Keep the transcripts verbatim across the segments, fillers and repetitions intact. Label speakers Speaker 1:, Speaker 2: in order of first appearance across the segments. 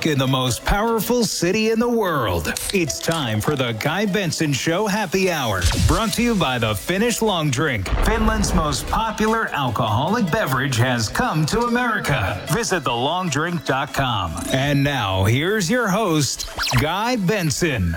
Speaker 1: In the most powerful city in the world. It's time for the Guy Benson Show Happy Hour. Brought to you by the Finnish Long Drink. Finland's most popular alcoholic beverage has come to America. Visit the long drink dot com. And now, here's your host, Guy Benson.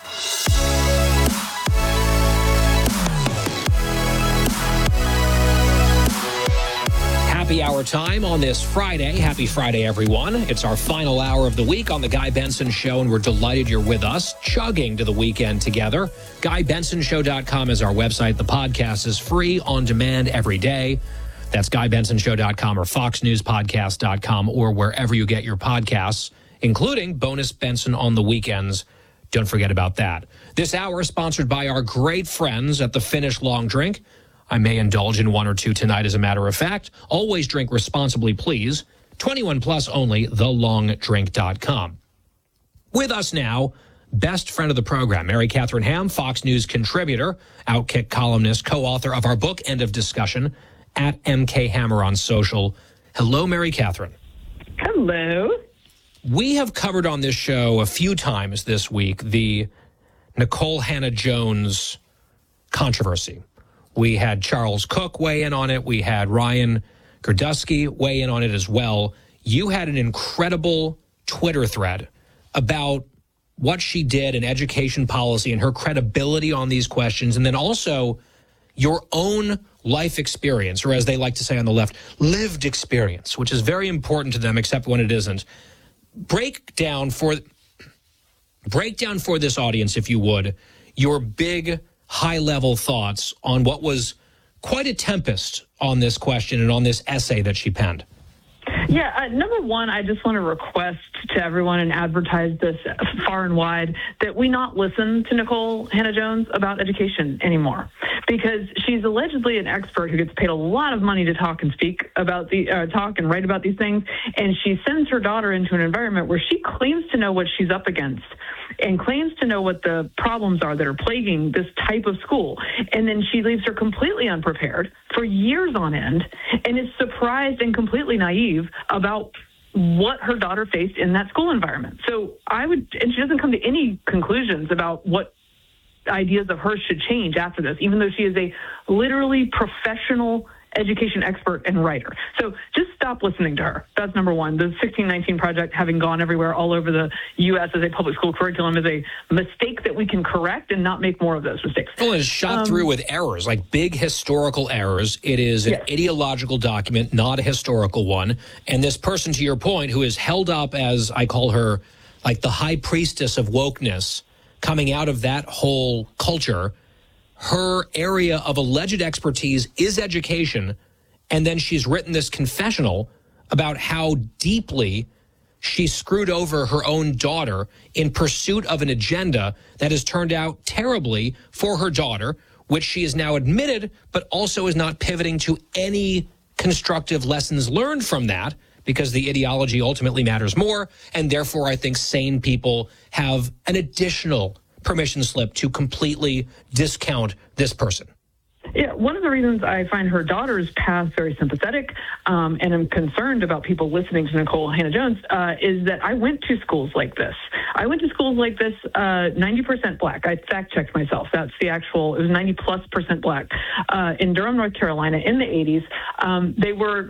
Speaker 2: Happy hour time on this Friday. Happy Friday, everyone. It's our final hour of the week on the Guy Benson Show, and we're delighted you're with us, chugging to the weekend together. Guy Benson Show dot com is our website. The podcast is free on demand every day. That's Guy Benson Show dot com or Fox News Podcast dot com or wherever you get your podcasts, including Bonus Benson on the weekends. Don't forget about that. This hour is sponsored by our great friends at the Finnish Long Drink. I may indulge in one or two tonight, as a matter of fact. Always drink responsibly, please. twenty-one plus only, the long drink dot com. With us now, best friend of the program, Mary Catherine Ham, Fox News contributor, Outkick columnist, co-author of our book, End of Discussion, at M K Hammer on social. Hello, Mary Catherine.
Speaker 3: Hello.
Speaker 2: We have covered on this show a few times this week the Nikole Hannah-Jones controversy. We had Charles Cook weigh in on it. We had Ryan Girdusky weigh in on it as well. You had an incredible Twitter thread about what she did in education policy and her credibility on these questions, and then also your own life experience, or as they like to say on the left, lived experience, which is very important to them, except when it isn't. Break down for, break down for this audience, if you would, your big high-level thoughts on what was quite a tempest on this question and on this essay that she penned.
Speaker 3: Yeah, uh, number one, I just want to request to everyone and advertise this far and wide that we not listen to Nikole Hannah-Jones about education anymore, because she's allegedly an expert who gets paid a lot of money to talk and speak about the uh, talk and write about these things, and she sends her daughter into an environment where she claims to know what she's up against and claims to know what the problems are that are plaguing this type of school, and then she leaves her completely unprepared for years on end and is surprised and completely naive about what her daughter faced in that school environment. So I would, and she doesn't come to any conclusions about what ideas of hers should change after this, even though she is a literally professional education expert and writer. So just stop listening to her. That's number one. The sixteen nineteen Project, having gone everywhere all over the U S as a public school curriculum, is a mistake that we can correct and not make more of those mistakes.
Speaker 2: Well, it's shot um, through with errors, like big historical errors. It is an yes. ideological document, not a historical one. And this person, to your point, who is held up as, I call her, like the high priestess of wokeness, coming out of that whole culture, her area of alleged expertise is education, and then she's written this confessional about how deeply she screwed over her own daughter in pursuit of an agenda that has turned out terribly for her daughter, which she has now admitted, but also is not pivoting to any constructive lessons learned from that, because the ideology ultimately matters more, and therefore I think sane people have an additional permission slip to completely discount this person.
Speaker 3: Yeah, one of the reasons I find her daughter's past very sympathetic um, and I'm concerned about people listening to Nikole Hannah-Jones uh, is that I went to schools like this. I went to schools like this, uh, ninety percent black. I fact-checked myself. That's the actual, it was ninety plus percent black uh, in Durham, North Carolina in the eighties. Um, they were